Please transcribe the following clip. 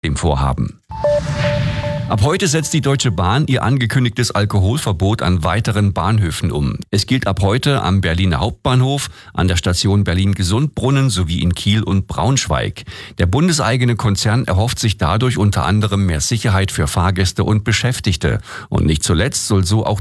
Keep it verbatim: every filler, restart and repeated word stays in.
dem Vorhaben. Ab heute setzt die Deutsche Bahn ihr angekündigtes Alkoholverbot an weiteren Bahnhöfen um. Es gilt ab heute am Berliner Hauptbahnhof, an der Station Berlin-Gesundbrunnen sowie in Kiel und Braunschweig. Der bundeseigene Konzern erhofft sich dadurch unter anderem mehr Sicherheit für Fahrgäste und Beschäftigte. Und nicht zuletzt soll so auch